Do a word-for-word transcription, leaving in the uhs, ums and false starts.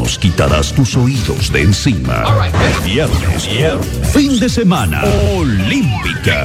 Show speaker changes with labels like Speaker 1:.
Speaker 1: nos quitarás tus oídos de encima. Viernes, viernes, fin de semana, Olímpica.